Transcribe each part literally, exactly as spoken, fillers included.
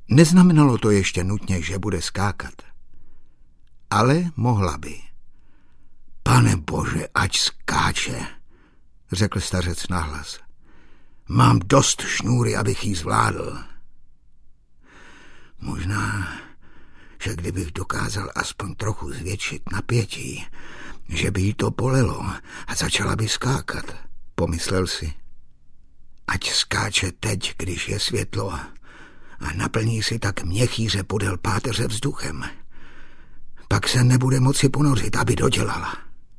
Neznamenalo to ještě nutně, že bude skákat. Ale mohla by. Pane Bože, ať skáče, řekl stařec nahlas. Mám dost šňůry, abych jí zvládl. Možná, že kdybych dokázal aspoň trochu zvětšit napětí, že by jí to bolelo a začala by skákat, pomyslel si. Ať skáče teď, když je světlo, a naplní si tak měchýře podél páteře vzduchem. Pak se nebude moci ponořit, aby dodělala.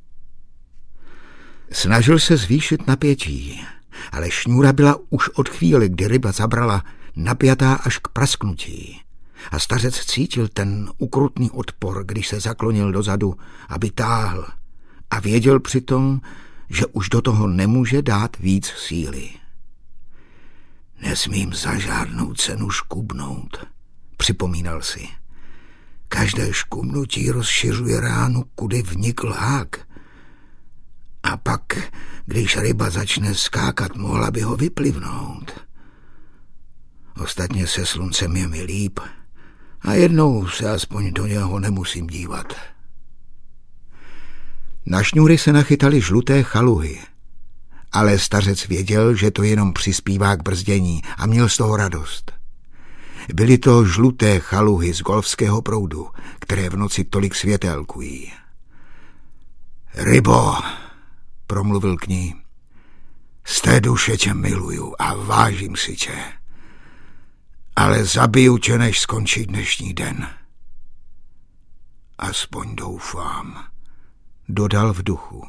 Snažil se zvýšit napětí, ale šňůra byla už od chvíli, kdy ryba zabrala, napjatá až k prasknutí. A stařec cítil ten ukrutný odpor, když se zaklonil dozadu, aby táhl, a věděl přitom, že už do toho nemůže dát víc síly. Nesmím za žádnou cenu škubnout, připomínal si. Každé škubnutí rozšiřuje ránu, kudy vnikl hák. A pak, když ryba začne skákat, mohla by ho vyplivnout. Ostatně se sluncem je mi líp a jednou se aspoň do něho nemusím dívat. Na šňůry se nachytaly žluté chaluhy, ale stařec věděl, že to jenom přispívá k brzdění a měl z toho radost. Byly to žluté chaluhy z golfského proudu, které v noci tolik světelkují. Rybo, promluvil k ní, z té duše tě miluju a vážím si tě, ale zabiju tě, než skončí dnešní den. Aspoň doufám, dodal v duchu.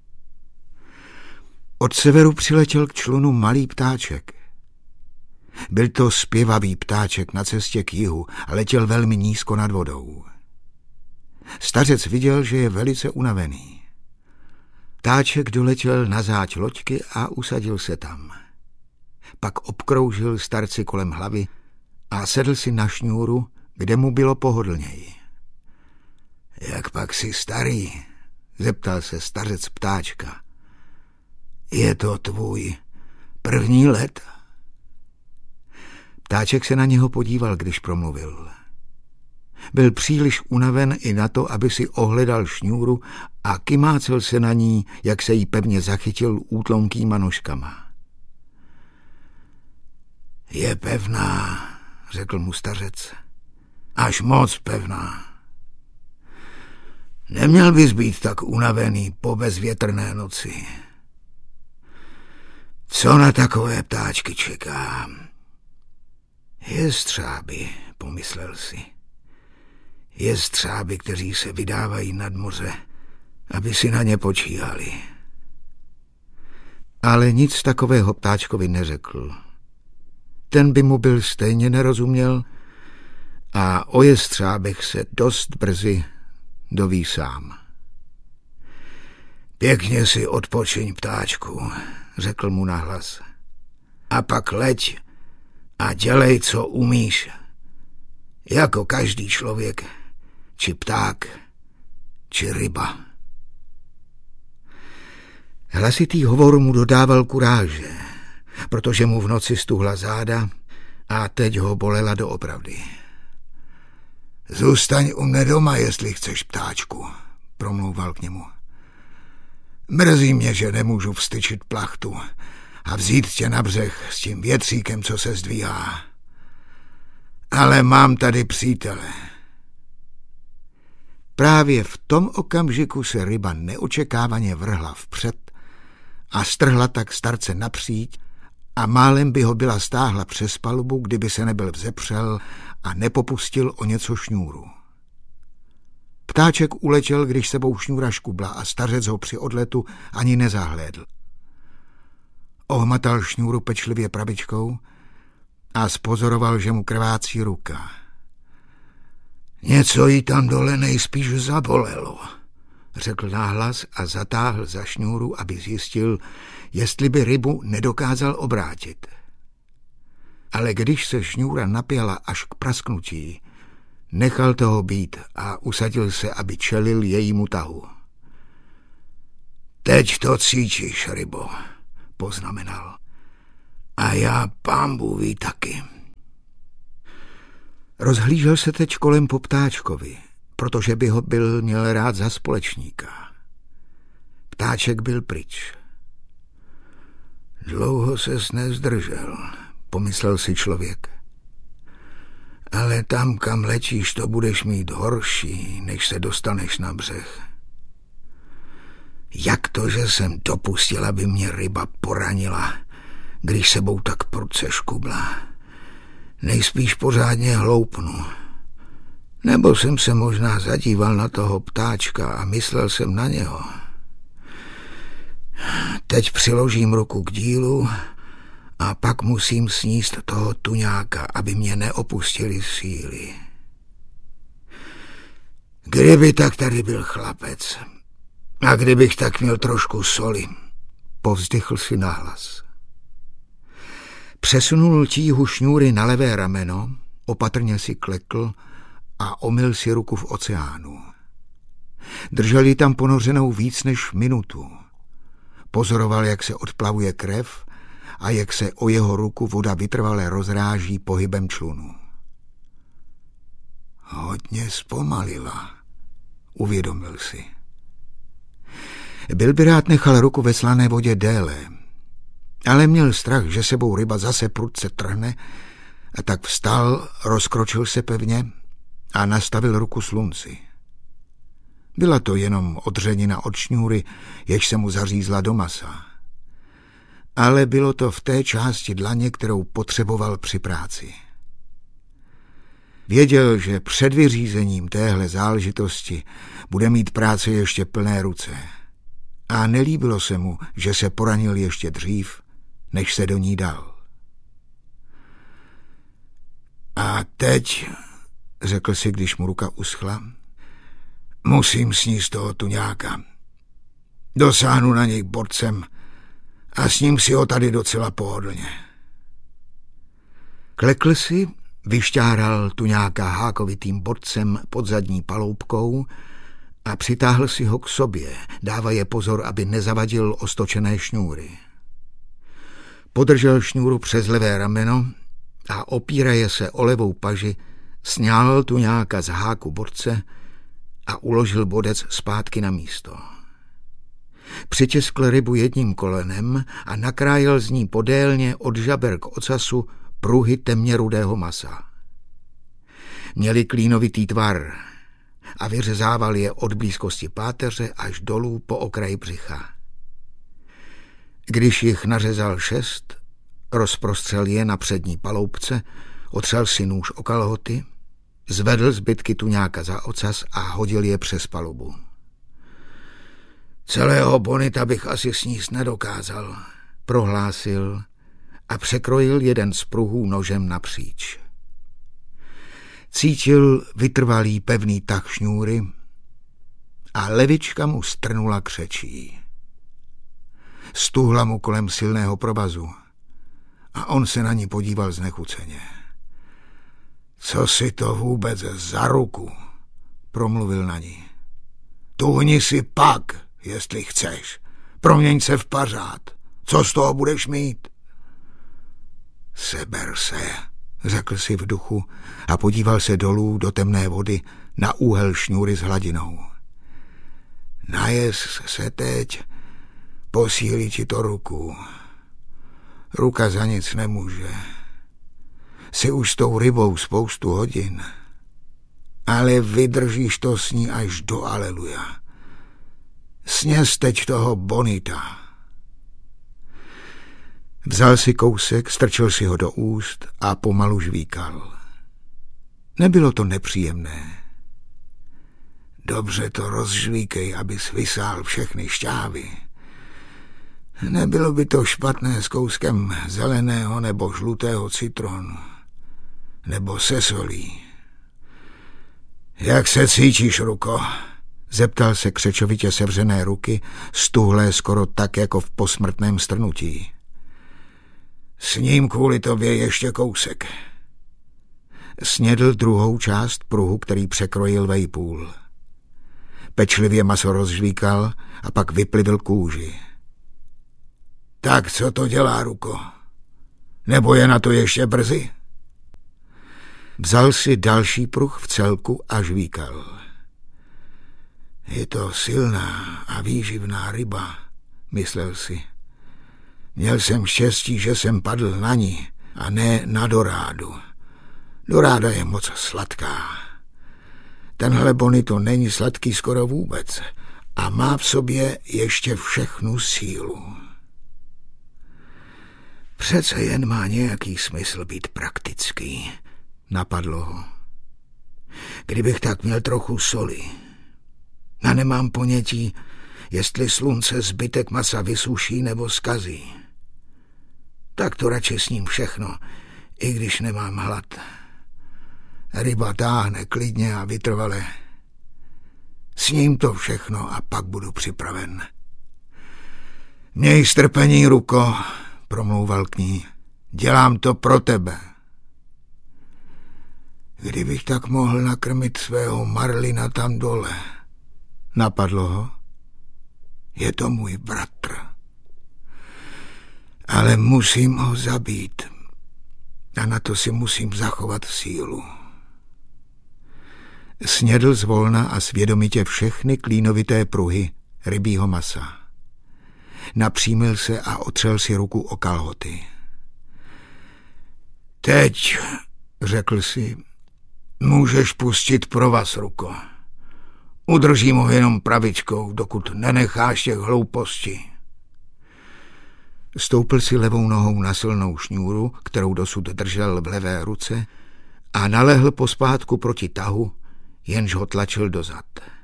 Od severu přiletěl k člunu malý ptáček. Byl to zpěvavý ptáček na cestě k jihu a letěl velmi nízko nad vodou. Stařec viděl, že je velice unavený. Ptáček doletěl na záď loďky a usadil se tam. Pak obkroužil starci kolem hlavy a sedl si na šňůru, kde mu bylo pohodlněji. Jak pak jsi starý? Zeptal se stařec ptáčka. Je to tvůj první let? Ptáček se na něho podíval, když promluvil. Byl příliš unaven i na to, aby si ohledal šňůru a kymácel se na ní, jak se jí pevně zachytil útlonkýma nožkama. Je pevná, řekl mu stařec. Až moc pevná. Neměl bys být tak unavený po bezvětrné noci. Co na takové ptáčky čeká? Jestřáby, pomyslel si. Jestřáby, kteří se vydávají nad moře, aby si na ně počíhali. Ale nic takového ptáčkovi neřekl. Ten by mu byl stejně nerozuměl a o jestřábech se dost brzy doví sám. Pěkně si odpočiň, ptáčku, řekl mu nahlas. A pak leď a dělej, co umíš. Jako každý člověk, či pták, či ryba. Hlasitý hovor mu dodával kuráže, protože mu v noci stuhla záda a teď ho bolela doopravdy. Zůstaň u mne doma, jestli chceš, ptáčku, promlouval k němu. Mrzí mě, že nemůžu vstyčit plachtu a vzít tě na břeh s tím větříkem, co se zdvíhá. Ale mám tady přítele. Právě v tom okamžiku se ryba neočekávaně vrhla vpřed a strhla tak starce napříč a málem by ho byla stáhla přes palubu, kdyby se nebyl vzepřel a nepopustil o něco šňůru. Ptáček uletěl, když sebou šňůra škubla a stařec ho při odletu ani nezahlédl. Ohmatal šňůru pečlivě pravičkou a spozoroval, že mu krvácí ruka. Něco jí tam dole nejspíš zabolelo, řekl nahlas a zatáhl za šňůru, aby zjistil, jestli by rybu nedokázal obrátit. Ale když se šňůra napěla až k prasknutí, nechal toho být a usadil se, aby čelil jejímu tahu. Teď to cítíš, rybo, poznamenal. A já, pán Bůh ví taky. Rozhlížel se teď kolem po ptáčkovi, protože by ho byl měl rád za společníka. Ptáček byl pryč. Dlouho ses nezdržel, pomyslel si člověk. Ale tam, kam letíš, to budeš mít horší, než se dostaneš na břeh. Jak to, že jsem dopustil, aby mě ryba poranila, když sebou tak prudce škubla? Nejspíš pořádně hloupnu. Nebo jsem se možná zadíval na toho ptáčka a myslel jsem na něho. Teď přiložím ruku k dílu a pak musím sníst toho tuňáka, aby mě neopustili síly. Kdyby tak tady byl chlapec a kdybych tak měl trošku soli, povzdychl si nahlas. Přesunul tíhu šňůry na levé rameno, opatrně si klekl a omyl si ruku v oceánu. Držel ji tam ponořenou víc než minutu. Pozoroval, jak se odplavuje krev a jak se o jeho ruku voda vytrvale rozráží pohybem člunu. Hodně zpomalila, uvědomil si. Byl by rád nechal ruku ve slané vodě déle, ale měl strach, že sebou ryba zase prudce trhne, a tak vstal, rozkročil se pevně a nastavil ruku slunci. Byla to jenom odřenina od šňůry, jež se mu zařízla do masa. Ale bylo to v té části dlaně, kterou potřeboval při práci. Věděl, že před vyřízením téhle záležitosti bude mít práce ještě plné ruce. A nelíbilo se mu, že se poranil ještě dřív, než se do ní dal. A teď, řekl si, když mu ruka uschla, musím sníst toho tuňáka. Dosáhnu na něj borcem a sním si ho tady docela pohodlně. Klekl si, vyšťáral tuňáka hákovitým borcem pod zadní paloubkou a přitáhl si ho k sobě, dávaje pozor, aby nezavadil ostočené šňůry. Podržel šňůru přes levé rameno a opíraje se o levou paži, sňal tuňáka z háku borce a uložil bodec zpátky na místo. Přitiskl rybu jedním kolenem a nakrájel z ní podélně od žaber k ocasu pruhy temně rudého masa. Měli klínovitý tvar a vyřezával je od blízkosti páteře až dolů po okraji břicha. Když jich nařezal šest, rozprostřel je na přední paloubce, otřel si nůž o kalhoty, zvedl zbytky tuňáka za ocas a hodil je přes palubu. Celého bonita bych asi sníst nedokázal, prohlásil a překrojil jeden z pruhů nožem napříč. Cítil vytrvalý pevný tah šňůry a levička mu strnula křečí. Stuhla mu kolem silného provazu a on se na ní podíval znechuceně. Co si to vůbec za ruku, promluvil na ní. Tuhni si pak, jestli chceš. Proměň se v pařád. Co z toho budeš mít? Seber se, řekl si v duchu a podíval se dolů do temné vody na úhel šňůry s hladinou. Najez se teď, posílí ti to ruku. Ruka za nic nemůže. Jsi už s tou rybou spoustu hodin, ale vydržíš to s ní až do aleluja. Sněz teď toho bonita. Vzal si kousek, strčil si ho do úst a pomalu žvíkal. Nebylo to nepříjemné. Dobře to rozžvíkej, abys vysál všechny šťávy. Nebylo by to špatné s kouskem zeleného nebo žlutého citronu, nebo se solí. Jak se cítíš, ruko? Zeptal se křečovitě sevřené ruky, stuhlé skoro tak jako v posmrtném strnutí. Sním kvůli tobě ještě kousek. Snědl druhou část pruhu, který překrojil vejpůl. Pečlivě maso rozžvíkal a pak vyplivil kůži. Tak co to dělá, ruko? Nebo je na to ještě brzy? Vzal si další pruh v celku a žvíkal. Je to silná a výživná ryba, myslel si. Měl jsem štěstí, že jsem padl na ní a ne na dorádu. Doráda je moc sladká. Tenhle bonito není sladký skoro vůbec a má v sobě ještě všechnu sílu. Přece jen má nějaký smysl být praktický, napadlo ho. Kdybych tak měl trochu soli. A nemám ponětí, jestli slunce zbytek masa vysuší nebo zkazí. Tak to radši sním všechno, i když nemám hlad. Ryba táhne klidně a vytrvale. Sním to všechno a pak budu připraven. Měj strpení, Ruko, promlouval k ní. Dělám to pro tebe. Kdybych tak mohl nakrmit svého marlina tam dole, napadlo ho. Je to můj bratr. Ale musím ho zabít. A na to si musím zachovat sílu. Snědl zvolna a svědomitě všechny klínovité pruhy rybího masa. Napřímil se a otřel si ruku o kalhoty. Teď, řekl si, můžeš pustit provaz, Ruko. Udržím ho jenom pravičkou, dokud nenecháš těch hloupostí. Stoupil si levou nohou na silnou šňůru, kterou dosud držel v levé ruce, a nalehl pospátku proti tahu, jenž ho tlačil dozad.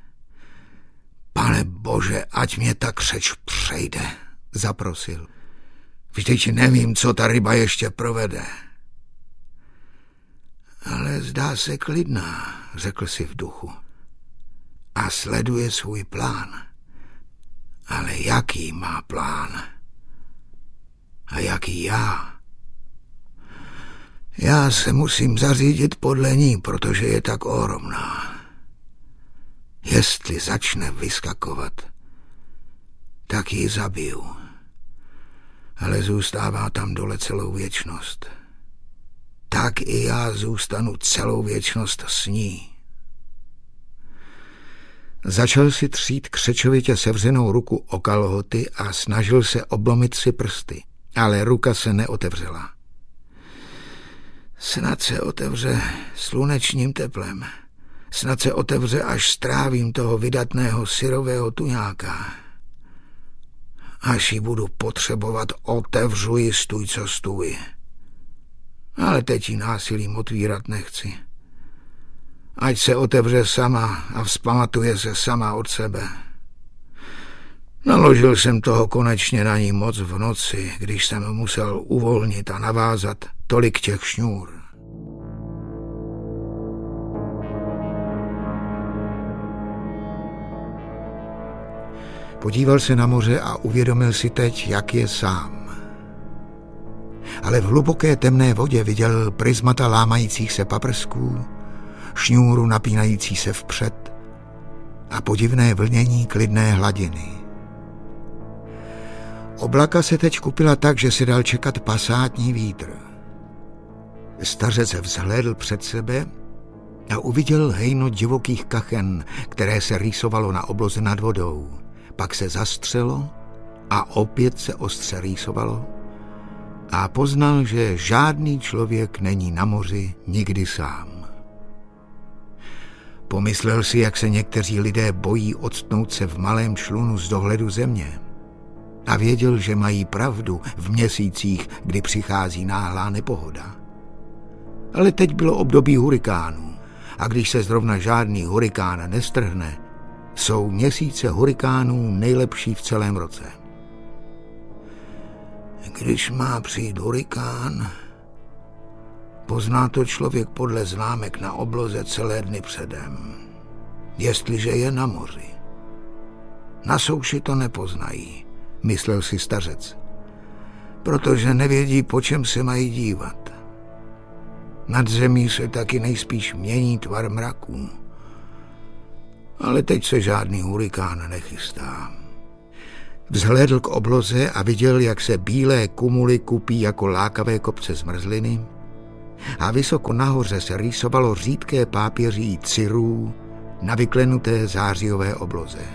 Pane Bože, ať mě ta křeč přejde, zaprosil. Vždyť nevím, co ta ryba ještě provede. Ale zdá se klidná, řekl si v duchu. A sleduje svůj plán. Ale jaký má plán? A jaký já? Já se musím zařídit podle ní, protože je tak ohromná. Jestli začne vyskakovat, tak ji zabiju. Ale zůstává tam dole celou věčnost. Tak i já zůstanu celou věčnost s ní. Začal si třít křečovitě sevřenou ruku o kalhoty a snažil se oblomit si prsty, ale ruka se neotevřela. Snad se otevře slunečním teplem. Snad se otevře, až strávím toho vydatného syrového tuňáka. Až ji budu potřebovat, otevřu ji stůj, co stůj. Ale teď ji násilím otvírat nechci. Ať se otevře sama a vzpamatuje se sama od sebe. Naložil jsem toho konečně na ní moc v noci, když jsem musel uvolnit a navázat tolik těch šňůr. Podíval se na moře a uvědomil si teď, jak je sám. Ale v hluboké temné vodě viděl prismata lámajících se paprsků, šňůru napínající se vpřed a podivné vlnění klidné hladiny. Oblaka se teď kupila tak, že si dal čekat pasátní vítr. Stařec vzhlédl před sebe a uviděl hejno divokých kachen, které se rýsovalo na obloze nad vodou. Pak se zastřelo a opět se ostře rýsovalo a poznal, že žádný člověk není na moři nikdy sám. Pomyslel si, jak se někteří lidé bojí octnout se v malém člunu z dohledu země. A věděl, že mají pravdu v měsících, kdy přichází náhlá nepohoda. Ale teď bylo období hurikánů a když se zrovna žádný hurikán nestrhne, jsou měsíce hurikánů nejlepší v celém roce. Když má přijít hurikán, pozná to člověk podle známek na obloze celé dny předem, jestliže je na moři. Na souši to nepoznají, myslel si stařec, protože nevědí, po čem se mají dívat. Nad zemí se taky nejspíš mění tvar mraků. Ale teď se žádný hurikán nechystá. Vzhlédl k obloze a viděl, jak se bílé kumuly kupí jako lákavé kopce zmrzliny a vysoko nahoře se rýsovalo řídké pápěří cirů na vyklenuté zářijové obloze.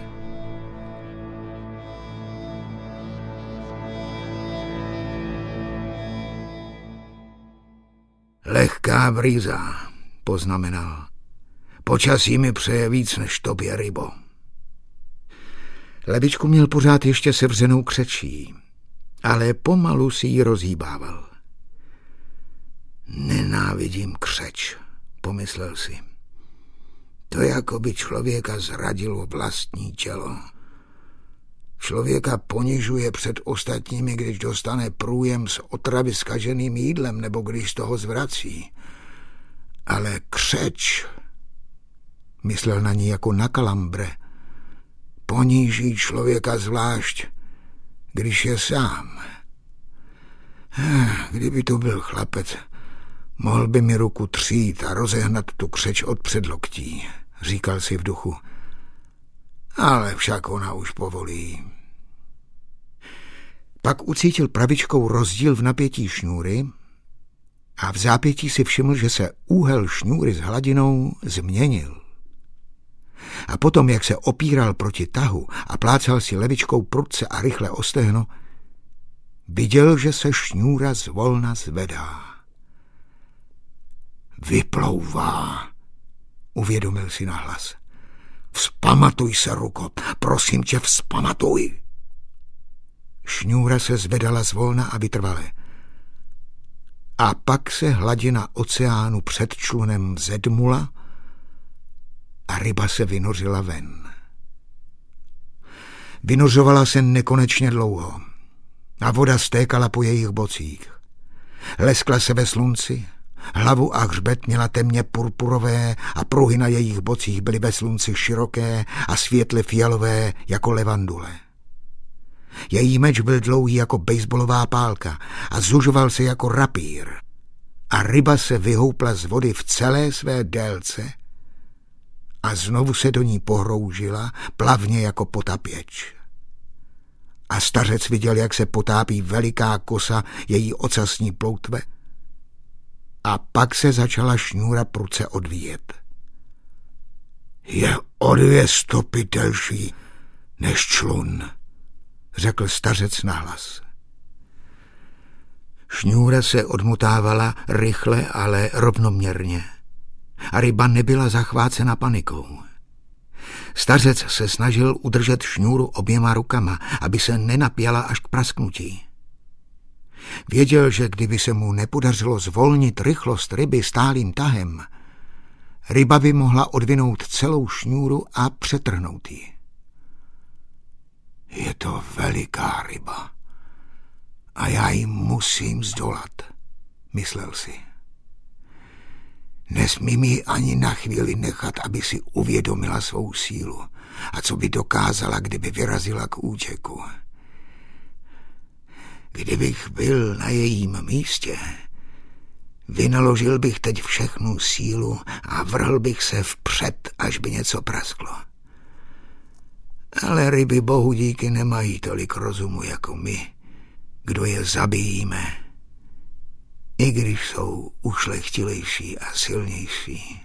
Lehká brýza, poznamenal. Počasí mi přeje víc než tobě, rybo. Levičku měl pořád ještě sevřenou křečí, ale pomalu si ji rozhýbával. Nenávidím křeč, pomyslel si. To jako by člověka zradilo vlastní tělo. Člověka ponižuje před ostatními, když dostane průjem z otravy zkaženým jídlem nebo když z toho zvrací. Ale křeč, myslel na ní jako na kalambre, poníží člověka zvlášť, když je sám. Kdyby to byl chlapec, mohl by mi ruku třít a rozehnat tu křeč od předloktí, říkal si v duchu. Ale však ona už povolí. Pak ucítil pravičkou rozdíl v napětí šňůry a v zápětí si všiml, že se úhel šňůry s hladinou změnil. A potom, jak se opíral proti tahu a plácal si levičkou prudce a rychle o stehno, viděl, že se šňůra zvolna zvedá. Vyplouvá, uvědomil si nahlas. Vzpamatuj se, ruko, prosím tě, vzpamatuj. Šňůra se zvedala zvolna a vytrvale. A pak se hladina oceánu před člunem zedmula a ryba se vynořila ven. Vynořovala se nekonečně dlouho a voda stékala po jejich bocích. Leskla se ve slunci, hlavu a hřbet měla temně purpurové a pruhy na jejich bocích byly ve slunci široké a světle fialové jako levandule. Její meč byl dlouhý jako bejsbolová pálka a zužoval se jako rapír a ryba se vyhoupla z vody v celé své délce a znovu se do ní pohroužila plavně jako potapěč. A stařec viděl, jak se potápí veliká kosa její ocasní ploutve a pak se začala šňůra prudce odvíjet. Je o dvě stopy delší než člun, řekl stařec nahlas. Šňůra se odmotávala rychle, ale rovnoměrně a ryba nebyla zachvácena panikou. Stařec se snažil udržet šňůru oběma rukama, aby se nenapěla až k prasknutí. Věděl, že kdyby se mu nepodařilo zvolnit rychlost ryby stálým tahem, ryba by mohla odvinout celou šňůru a přetrhnout ji. Je to veliká ryba a já ji musím zdolat, myslel si. Nesmím ji ani na chvíli nechat, aby si uvědomila svou sílu a co by dokázala, kdyby vyrazila k útěku. Kdybych byl na jejím místě, vynaložil bych teď všechnu sílu a vrhl bych se vpřed, až by něco prasklo. Ale ryby bohu díky nemají tolik rozumu jako my, kdo je zabijíme, i když jsou ušlechtilejší a silnější.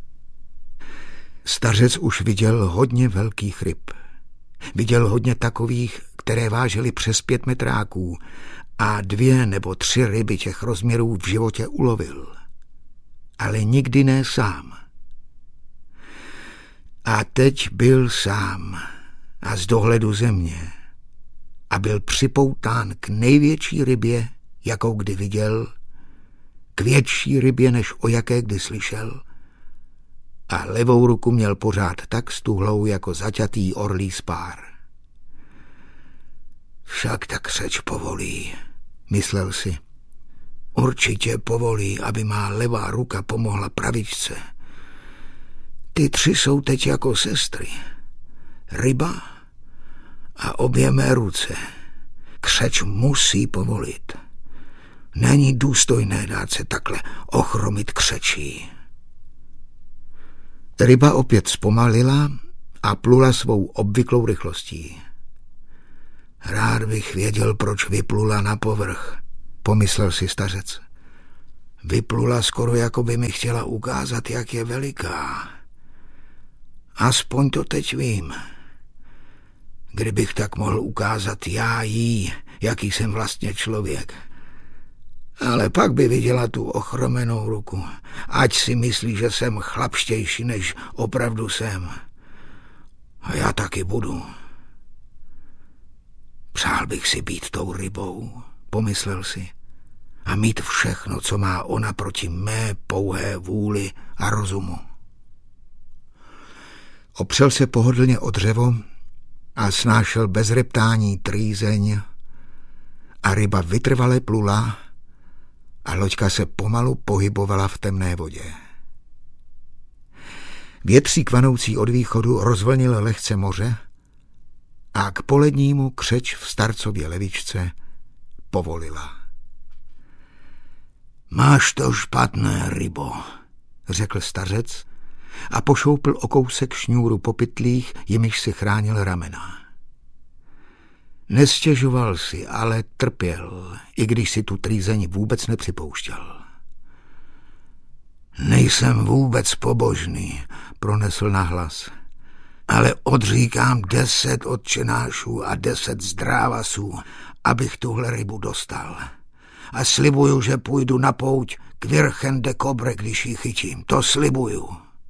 Stařec už viděl hodně velkých ryb. Viděl hodně takových, které vážily přes pět metráků a dvě nebo tři ryby těch rozměrů v životě ulovil. Ale nikdy ne sám. A teď byl sám a z dohledu země a byl připoután k největší rybě, jakou kdy viděl, k větší rybě, než o jaké kdy slyšel, a levou ruku měl pořád tak stuhlou jako zaťatý orlí spár. Však tak řeč povolí, myslel si. Určitě povolí, aby má levá ruka pomohla pravičce. Ty tři jsou teď jako sestry. Ryba a obě mé ruce. Křeč musí povolit. Není důstojné dát se takhle ochromit křečí. Ryba opět zpomalila a plula svou obvyklou rychlostí. Rád bych věděl, proč vyplula na povrch, pomyslel si stařec. Vyplula skoro, jako by mi chtěla ukázat, jak je veliká. Aspoň to teď vím. Kdybych tak mohl ukázat já jí, jaký jsem vlastně člověk. Ale pak by viděla tu ochromenou ruku. Ať si myslí, že jsem chlapštější, než opravdu jsem. A já taky budu. Přál bych si být tou rybou, pomyslel si, a mít všechno, co má ona proti mé pouhé vůli a rozumu. Opřel se pohodlně o dřevo a snášel bez reptání trýzeň a ryba vytrvale plula a loďka se pomalu pohybovala v temné vodě. Větřík vanoucí od východu rozvlnil lehce moře a k polednímu křeč v starcově levičce povolila. Máš to špatné, rybo, řekl stařec a pošoupl o kousek šňůru po pytlích, jimiž si chránil ramena. Nestěžoval si, ale trpěl, i když si tu trýzeň vůbec nepřipouštěl. Nejsem vůbec pobožný, pronesl nahlas, ale odříkám deset otčenášů a deset zdrávasů, abych tuhle rybu dostal. A slibuju, že půjdu na pouť k Virgen de Cobre, když ji chytím. To slibuju.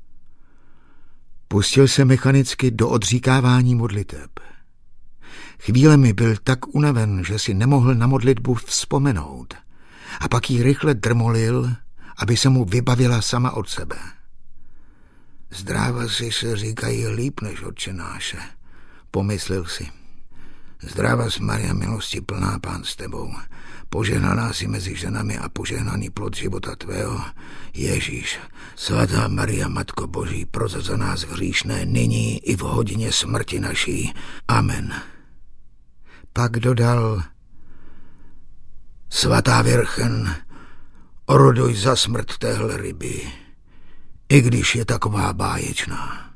Pustil se mechanicky do odříkávání modliteb. Chvílemi byl tak unaven, že si nemohl na modlitbu vzpomenout, a pak ji rychle drmolil, aby se mu vybavila sama od sebe. Zdrávasy se říkají líp než otčenáše, pomyslel si. Zdrávas Maria, milosti plná, Pán s tebou, požehnaná si mezi ženami a požehnaný plod života tvého, Ježíš. Svatá Maria, Matko Boží, proto za nás hříšné, nyní i v hodině smrti naší. Amen. Pak dodal: Svatá Virgen, oroduj za smrt téhle ryby, i když je taková báječná.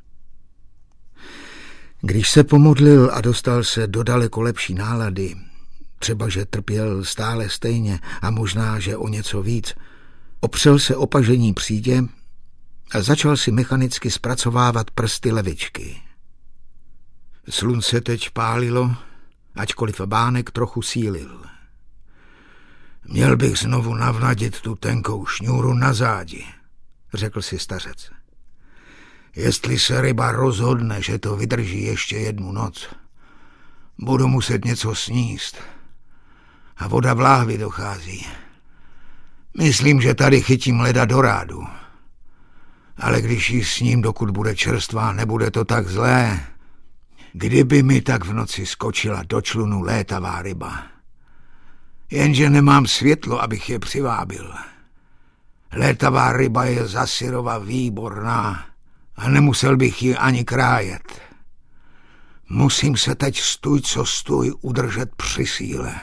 Když se pomodlil a dostal se do daleko lepší nálady, třeba že trpěl stále stejně a možná, že o něco víc, opřel se o pažení přídě a začal si mechanicky zpracovávat prsty levičky. Slunce teď pálilo, ačkoliv bánek trochu sílil. Měl bych znovu navnadit tu tenkou šňůru na zádi, řekl si stařec. Jestli se ryba rozhodne, že to vydrží ještě jednu noc, budu muset něco sníst. A voda v láhvi dochází. Myslím, že tady chytím leda do rádu. Ale když ji sním, dokud bude čerstvá, nebude to tak zlé. Kdyby mi tak v noci skočila do člunu létavá ryba. Jenže nemám světlo, abych je přivábil. Létavá ryba je za syrova výborná a nemusel bych ji ani krájet. Musím se teď stůj, co stůj, udržet při síle.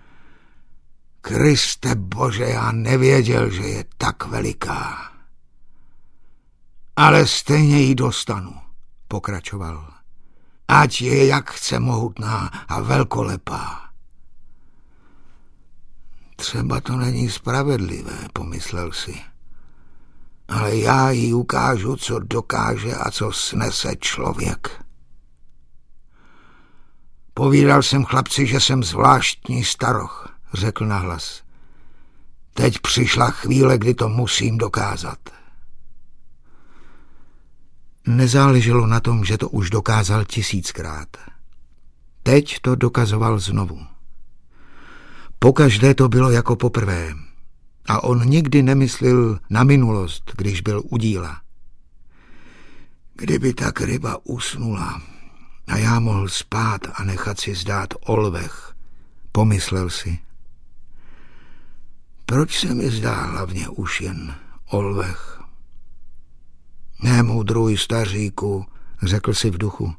Kriste Bože, já nevěděl, že je tak veliká. Ale stejně ji dostanu, pokračoval. Ať je jak chce mohutná a velkolepá. Třeba to není spravedlivé, pomyslel si. Ale já jí ukážu, co dokáže a co snese člověk. Povídal jsem chlapci, že jsem zvláštní staroch, řekl nahlas. Teď přišla chvíle, kdy to musím dokázat. Nezáleželo na tom, že to už dokázal tisíckrát. Teď to dokazoval znovu. Pokaždé to bylo jako poprvé a on nikdy nemyslel na minulost, když byl u díla. Kdyby tak ryba usnula a já mohl spát a nechat si zdát olvech, pomyslel si. Proč se mi zdá hlavně už jen olvech? Nemoudruj, staříku, řekl si v duchu.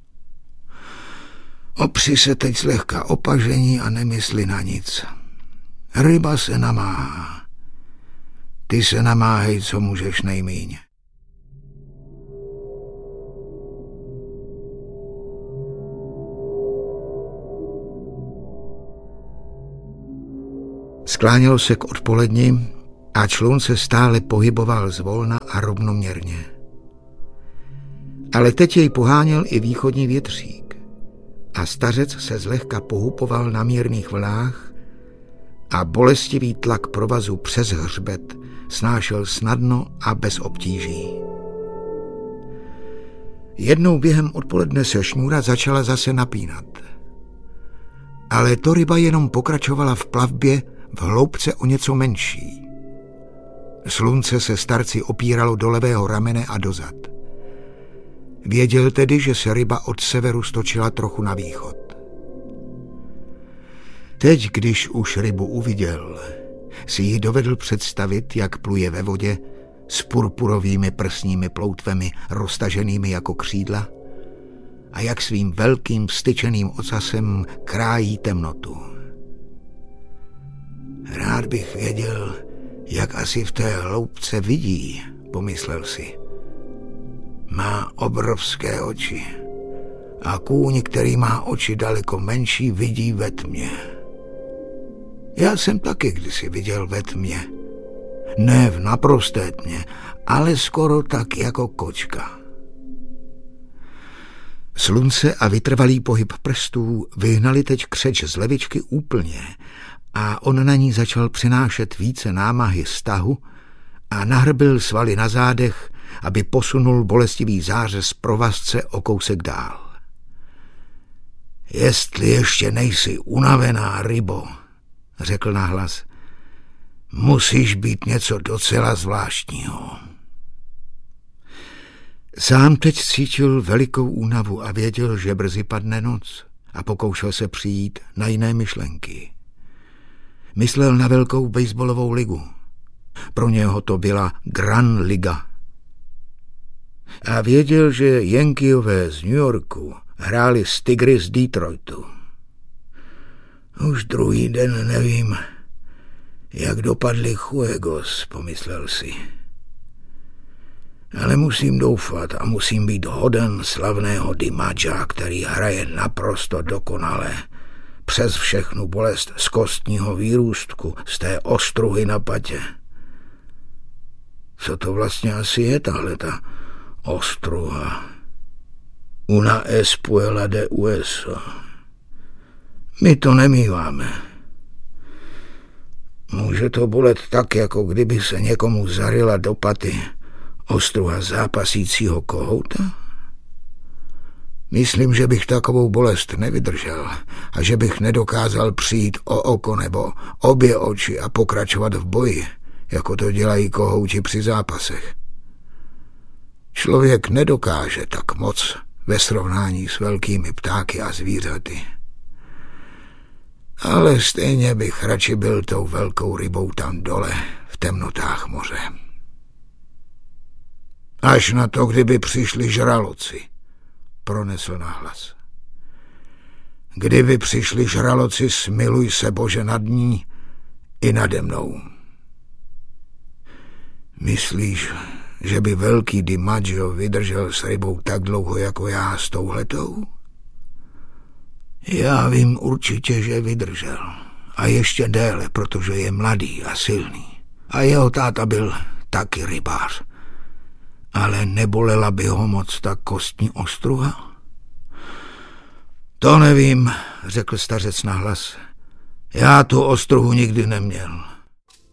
Opři se teď zlehka opažení a nemysli na nic. Ryba se namáhá. Ty se namáhej, co můžeš nejmíň. Sklánělo se k odpoledni a člun se stále pohyboval zvolna a rovnoměrně. Ale teď jej poháněl i východní větřík a stařec se zlehka pohupoval na mírných vlnách a bolestivý tlak provazu přes hřbet snášel snadno a bez obtíží. Jednou během odpoledne se šňůra začala zase napínat. Ale to ryba jenom pokračovala v plavbě v hloubce o něco menší. Slunce se starci opíralo do levého ramene a dozad. Věděl tedy, že se ryba od severu stočila trochu na východ. Teď, když už rybu uviděl, si ji dovedl představit, jak pluje ve vodě s purpurovými prsními ploutvemi roztaženými jako křídla a jak svým velkým styčeným ocasem krájí temnotu. Rád bych věděl, jak asi v té hloubce vidí, pomyslel si. Má obrovské oči a kůň, který má oči daleko menší, vidí ve tmě. Já jsem taky kdysi viděl ve tmě. Ne v naprosté tmě, ale skoro tak jako kočka. Slunce a vytrvalý pohyb prstů vyhnali teď křeč z levičky úplně a on na ní začal přinášet více námahy stahu a nahrbil svaly na zádech, aby posunul bolestivý zářez provazce o kousek dál. Jestli ještě nejsi unavená, rybo, řekl nahlas, musíš být něco docela zvláštního. Sám teď cítil velikou únavu a věděl, že brzy padne noc a pokoušel se přijít na jiné myšlenky. Myslel na velkou baseballovou ligu. Pro něho to byla Gran Liga. A věděl, že Yankeeové z New Yorku hráli s Tigry z Detroitu. Už druhý den nevím, jak dopadli Fuegos, pomyslel si. Ale musím doufat a musím být hoden slavného DiMaggia, který hraje naprosto dokonale. Přes všechnu bolest z kostního výrůstku, z té ostruhy na patě. Co to vlastně asi je tahleta ostruha? Una espuela de hueso. My to nemýváme. Může to bolet tak, jako kdyby se někomu zaryla do paty ostruha zápasícího kohouta? Myslím, že bych takovou bolest nevydržel a že bych nedokázal přijít o oko nebo obě oči a pokračovat v boji, jako to dělají kohouti při zápasech. Člověk nedokáže tak moc ve srovnání s velkými ptáky a zvířaty. Ale stejně bych radši byl tou velkou rybou tam dole v temnotách moře. Až na to, kdyby přišli žraloci, pronesl nahlas. Kdyby přišli žraloci, smiluj se, Bože, nad ní i nade mnou. Myslíš, že by velký DiMaggio vydržel s rybou tak dlouho jako já s touhletou? Já vím určitě, že vydržel. A ještě déle, protože je mladý a silný. A jeho táta byl taky rybář. Ale nebolela by ho moc ta kostní ostruha? To nevím, řekl stařec nahlas. Já tu ostruhu nikdy neměl.